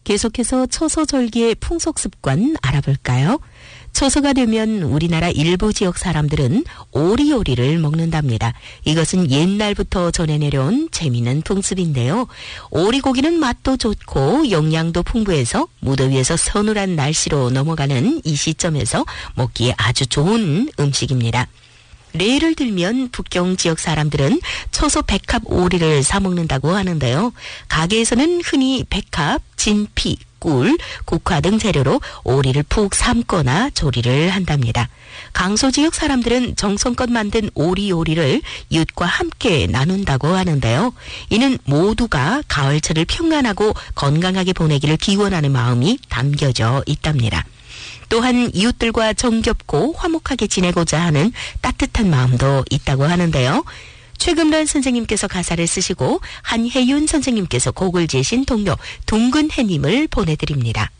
계속해서 처서절기의 풍속 습관 알아볼까요? 처서가 되면 우리나라 일부 지역 사람들은 오리요리를 먹는답니다. 이것은 옛날부터 전해 내려온 재미있는 풍습인데요. 오리고기는 맛도 좋고 영양도 풍부해서 무더위에서 서늘한 날씨로 넘어가는 이 시점에서 먹기에 아주 좋은 음식입니다. 예를 들면 북경 지역 사람들은 처소 백합 오리를 사 먹는다고 하는데요. 가게에서는 흔히 백합, 진피, 꿀, 국화 등 재료로 오리를 푹 삶거나 조리를 한답니다. 강서 지역 사람들은 정성껏 만든 오리 요리를 이웃과 함께 나눈다고 하는데요. 이는 모두가 가을철을 평안하고 건강하게 보내기를 기원하는 마음이 담겨져 있답니다. 또한 이웃들과 정겹고 화목하게 지내고자 하는 따뜻한 마음도 있다고 하는데요. 최금란 선생님께서 가사를 쓰시고 한혜윤 선생님께서 곡을 지으신 동료 둥근해님을 보내드립니다.